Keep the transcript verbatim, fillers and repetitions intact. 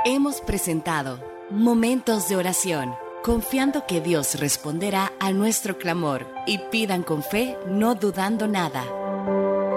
Hemos presentado Momentos de Oración, confiando que Dios responderá a nuestro clamor, y pidan con fe, no dudando nada.